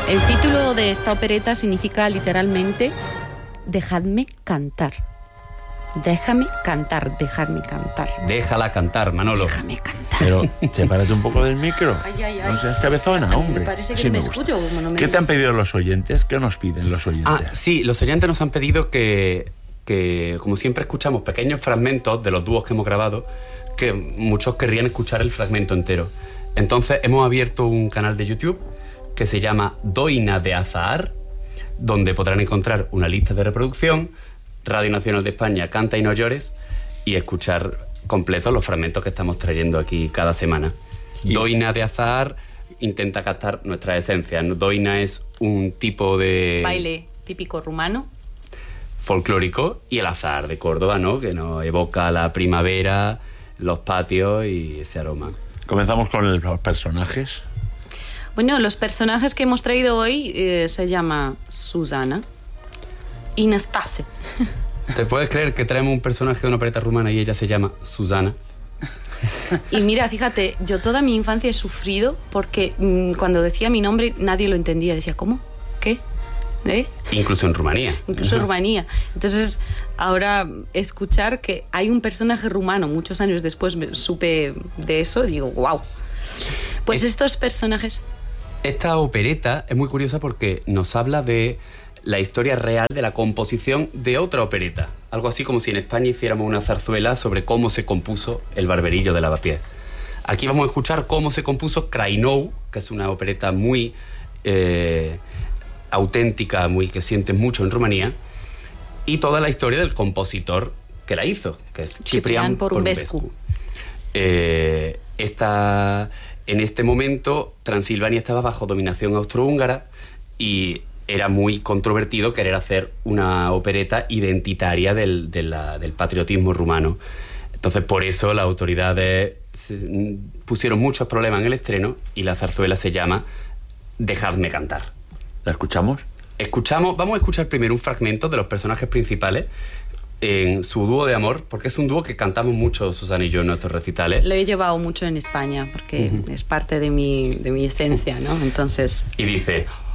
El título de esta opereta significa literalmente dejadme cantar. Déjame cantar, dejarme cantar. Déjala cantar, Manolo. Déjame cantar. Pero sepárate un poco del micro. Ay. No seas cabezona, hombre. Me parece que Así me gusta. escucho. Como no me... ¿Qué te han pedido los oyentes? ¿Qué nos piden los oyentes? Ah, sí, los oyentes nos han pedido que, como siempre escuchamos pequeños fragmentos de los dúos que hemos grabado, que muchos querrían escuchar el fragmento entero. Entonces hemos abierto un canal de YouTube que se llama Doina de Azahar, donde podrán encontrar una lista de reproducción, Radio Nacional de España, Canta y no llores, y escuchar completos los fragmentos que estamos trayendo aquí cada semana. Doina de Azahar intenta captar nuestra esencia. Doina es un tipo de baile típico rumano. Folclórico, y el azahar de Córdoba, ¿no? Que nos evoca la primavera, los patios y ese aroma. Comenzamos con los personajes. Bueno, los personajes que hemos traído hoy se llama Susana y Nastase. ¿Te puedes creer que traemos un personaje de una opereta rumana y ella se llama Susana? Y mira, fíjate, yo toda mi infancia he sufrido porque cuando decía mi nombre nadie lo entendía. Decía, ¿cómo? ¿Qué? ¿Eh? Incluso en Rumanía. Incluso en Rumanía. Entonces, ahora escuchar que hay un personaje rumano, muchos años después supe de eso, digo, wow. Pues estos personajes... Esta opereta es muy curiosa porque nos habla de la historia real de la composición de otra opereta. Algo así como si en España hiciéramos una zarzuela sobre cómo se compuso El barberillo de Lavapiés. Aquí vamos a escuchar cómo se compuso Krainou, que es una opereta muy auténtica, muy que siente mucho en Rumanía, y toda la historia del compositor que la hizo, que es Ciprian Porumbescu. En este momento, Transilvania estaba bajo dominación austrohúngara y era muy controvertido querer hacer una opereta identitaria del patriotismo rumano. Entonces, por eso las autoridades pusieron muchos problemas en el estreno y la zarzuela se llama Dejadme cantar. ¿La escuchamos? Vamos a escuchar primero un fragmento de los personajes principales en su dúo de amor, porque es un dúo que cantamos mucho Susana y yo en nuestros recitales. Lo he llevado mucho en España, porque es parte de mi esencia, ¿no? Entonces... Y dice...